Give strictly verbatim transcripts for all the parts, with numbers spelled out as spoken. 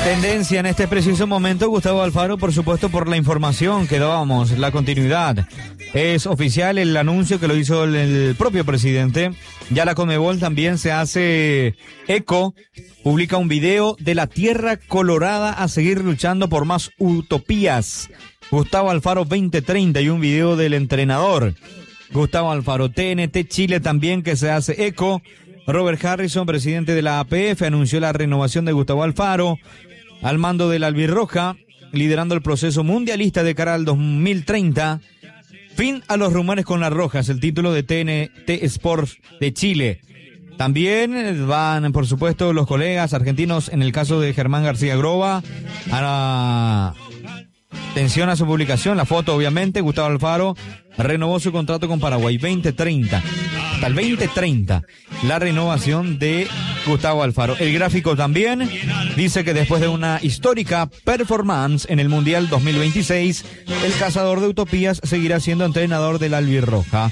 Tendencia en este preciso momento, Gustavo Alfaro, por supuesto, por la información que dábamos, la continuidad. Es oficial el anuncio que lo hizo el, el propio presidente. Ya la Conmebol también se hace eco, publica un video de la Tierra Colorada a seguir luchando por más utopías. Gustavo Alfaro veinte treinta y un video del entrenador Gustavo Alfaro. T N T Chile también que se hace eco. Robert Harrison, presidente de la A P F, anunció la renovación de Gustavo Alfaro al mando de la albirroja, liderando el proceso mundialista de cara al dos mil treinta. Fin a los rumores con las rojas, el título de T N T Sports de Chile. También van, por supuesto, los colegas argentinos, en el caso de Germán García Groba. A... Atención a su publicación, la foto obviamente. Gustavo Alfaro renovó su contrato con Paraguay veinte treinta. Hasta el veinte treinta, la renovación de Gustavo Alfaro. El gráfico también dice que después de una histórica performance en el Mundial dos mil veintiséis, el cazador de utopías seguirá siendo entrenador del albirroja.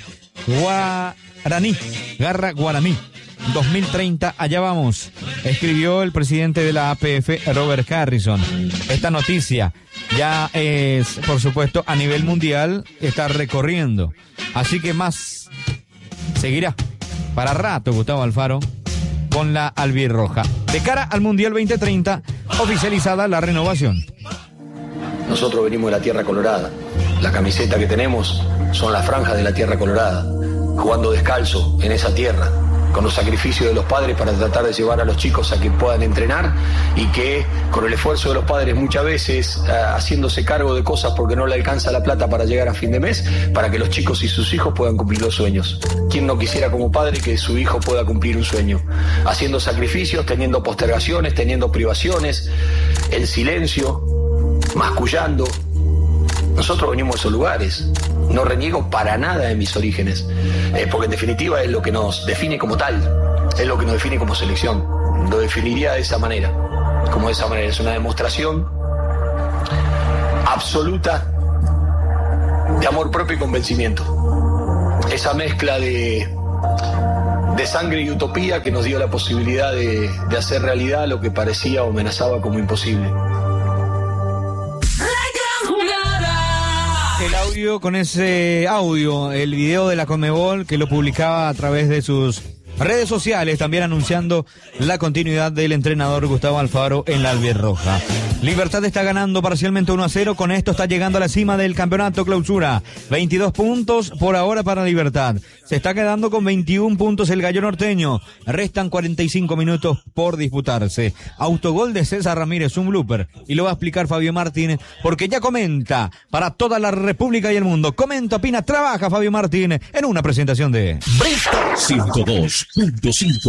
Guaraní, Garra Guaraní, dos mil treinta, allá vamos, escribió el presidente de la A P F, Robert Harrison. Esta noticia ya es, por supuesto, a nivel mundial, está recorriendo. Así que más seguirá para rato Gustavo Alfaro con la albirroja. De cara al Mundial veinte treinta, oficializada la renovación. Nosotros venimos de la Tierra Colorada. La camiseta que tenemos son las franjas de la Tierra Colorada, jugando descalzo en esa tierra, con los sacrificios de los padres para tratar de llevar a los chicos a que puedan entrenar y que con el esfuerzo de los padres muchas veces uh, haciéndose cargo de cosas porque no le alcanza la plata para llegar a fin de mes, para que los chicos y sus hijos puedan cumplir los sueños. ¿Quién no quisiera como padre que su hijo pueda cumplir un sueño? Haciendo sacrificios, teniendo postergaciones, teniendo privaciones, el silencio, mascullando. Nosotros venimos de esos lugares. No reniego para nada de mis orígenes, eh, porque en definitiva es lo que nos define como tal, es lo que nos define como selección. Lo definiría de esa manera, como de esa manera. Es una demostración absoluta de amor propio y convencimiento. Esa mezcla de, de sangre y utopía que nos dio la posibilidad de, de hacer realidad lo que parecía o amenazaba como imposible. El audio, con ese audio, el video de la Conmebol que lo publicaba a través de sus redes sociales, también anunciando la continuidad del entrenador Gustavo Alfaro en la albirroja. Libertad está ganando parcialmente uno a cero, con esto está llegando a la cima del campeonato clausura. veintidós puntos por ahora para Libertad. Se está quedando con veintiún puntos el gallo norteño. Restan cuarenta y cinco minutos por disputarse. Autogol de César Ramírez, un blooper. Y lo va a explicar Fabio Martín, porque ya comenta para toda la República y el mundo. Comenta, opina, trabaja Fabio Martín en una presentación de ciento dos punto cinco.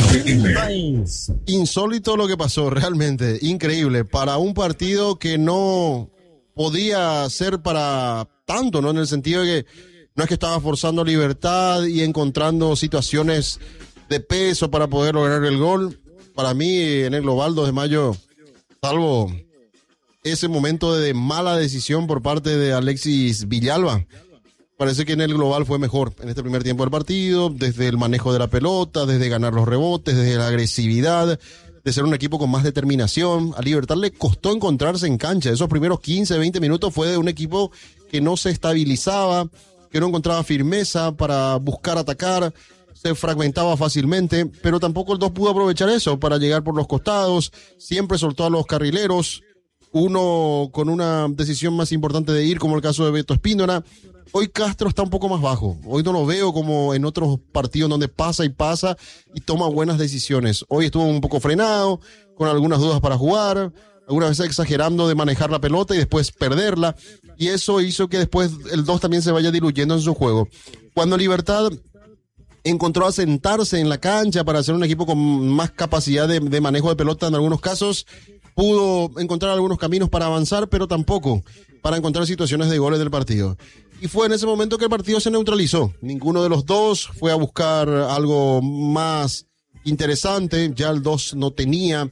Insólito lo que pasó, realmente. Increíble. Para un partido que no podía ser para tanto, ¿no? En el sentido de que no es que estaba forzando Libertad y encontrando situaciones de peso para poder lograr el gol. Para mí, en el global, dos de mayo, salvo ese momento de mala decisión por parte de Alexis Villalba, parece que en el global fue mejor en este primer tiempo del partido, desde el manejo de la pelota, desde ganar los rebotes, desde la agresividad, de ser un equipo con más determinación. A Libertad le costó encontrarse en cancha. Esos primeros quince, veinte minutos fue de un equipo que no se estabilizaba, que no encontraba firmeza para buscar atacar, se fragmentaba fácilmente, pero tampoco el dos pudo aprovechar eso para llegar por los costados, siempre soltó a los carrileros, uno con una decisión más importante de ir, como el caso de Beto Espíndola. Hoy Castro está un poco más bajo, hoy no lo veo como en otros partidos donde pasa y pasa y toma buenas decisiones. Hoy estuvo un poco frenado, con algunas dudas para jugar, algunas veces exagerando de manejar la pelota y después perderla, y eso hizo que después el dos también se vaya diluyendo en su juego. Cuando Libertad encontró asentarse en la cancha para ser un equipo con más capacidad de, de manejo de pelota en algunos casos, pudo encontrar algunos caminos para avanzar, pero tampoco para encontrar situaciones de goles del partido. Y fue en ese momento que el partido se neutralizó. Ninguno de los dos fue a buscar algo más interesante. Ya el dos no tenía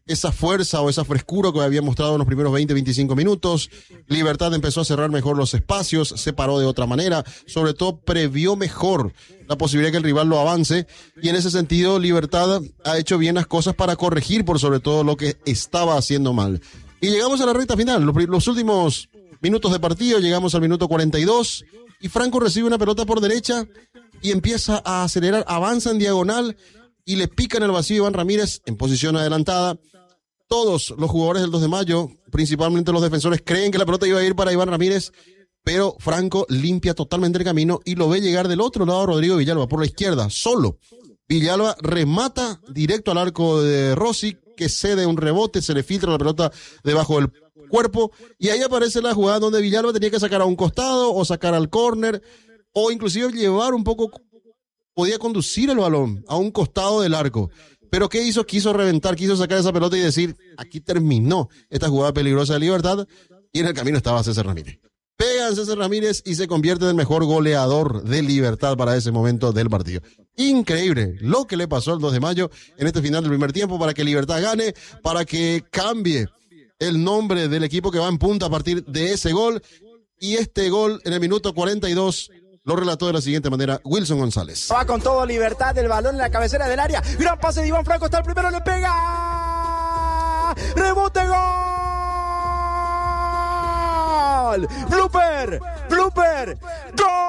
esa fuerza o esa frescura que había mostrado en los primeros veinte, veinticinco minutos. Libertad empezó a cerrar mejor los espacios, se paró de otra manera, sobre todo previó mejor la posibilidad que el rival lo avance, y en ese sentido Libertad ha hecho bien las cosas para corregir por sobre todo lo que estaba haciendo mal. Y llegamos a la recta final, los, los últimos minutos de partido, llegamos al minuto cuarenta y dos, y Franco recibe una pelota por derecha y empieza a acelerar, avanza en diagonal y le pica en el vacío a Iván Ramírez en posición adelantada. Todos los jugadores del dos de mayo, principalmente los defensores, creen que la pelota iba a ir para Iván Ramírez, pero Franco limpia totalmente el camino y lo ve llegar del otro lado a Rodrigo Villalba, por la izquierda, solo. Villalba remata directo al arco de Rossi, que cede un rebote, se le filtra la pelota debajo del cuerpo, y ahí aparece la jugada donde Villalba tenía que sacar a un costado o sacar al córner, o inclusive llevar un poco, podía conducir el balón a un costado del arco. Pero ¿qué hizo? Quiso reventar, quiso sacar esa pelota y decir, aquí terminó esta jugada peligrosa de Libertad, y en el camino estaba César Ramírez. Pega a César Ramírez y se convierte en el mejor goleador de Libertad para ese momento del partido. Increíble lo que le pasó al dos de mayo en este final del primer tiempo para que Libertad gane, para que cambie el nombre del equipo que va en punta a partir de ese gol. Y este gol en el minuto cuarenta y dos lo relató de la siguiente manera Wilson González. Va con todo Libertad, el balón en la cabecera del área. Gran pase de Iván Franco, está el primero, le pega. ¡Rebote, gol! ¡Blooper! ¡Blooper! ¡Gol!